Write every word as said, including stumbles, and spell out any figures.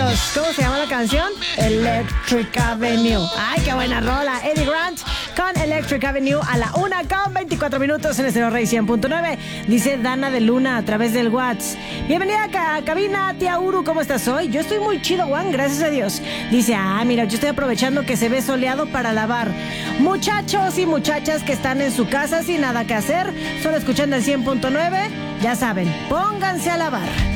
Dios. ¿Cómo se llama la canción? Electric Avenue. Ay, qué buena rola. Eddie Grant con Electric Avenue a la una con veinticuatro minutos en Estéreo Rey cien punto nueve. Dice Dana de Luna a través del WhatsApp. Bienvenida a cabina, tía Uru. ¿Cómo estás hoy? Yo estoy muy chido, Juan, gracias a Dios. Dice, ah, mira, yo estoy aprovechando que se ve soleado para lavar. Muchachos y muchachas que están en su casa sin nada que hacer, solo escuchando el cien punto nueve, ya saben, pónganse a lavar.